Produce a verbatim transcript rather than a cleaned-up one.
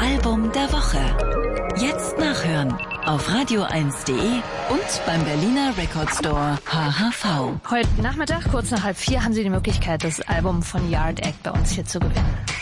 Album der Woche. Jetzt nachhören auf radio eins punkt de und beim Berliner Record Store H H V. Heute Nachmittag, kurz nach halb vier, haben Sie die Möglichkeit, das Album von Yard Act bei uns hier zu gewinnen.